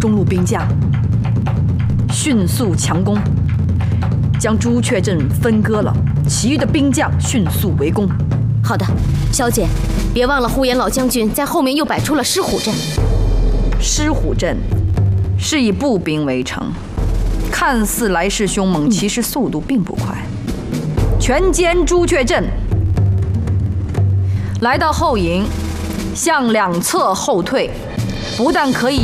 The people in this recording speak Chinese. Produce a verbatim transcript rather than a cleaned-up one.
中路兵将，迅速强攻，将朱雀镇分割了，其余的兵将迅速围攻。 好的，小姐，别忘了呼延老将军在后面又摆出了狮虎阵。 狮虎阵是以步兵围成，看似来势凶猛，其实速度并不快。全歼朱雀阵，来到后营，向两侧后退，不但可以